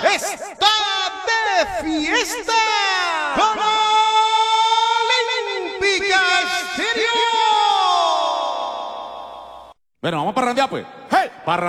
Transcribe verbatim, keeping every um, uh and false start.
está de fiesta con Olímpica Estéreo. Bueno, vamos para randear pues.